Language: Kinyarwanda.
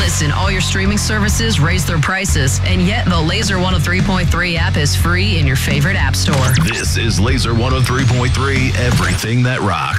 Listen, all your streaming services raise their prices, and yet the Laser 103.3 app is free in your favorite app store. This is Laser 103.3, everything that rocks.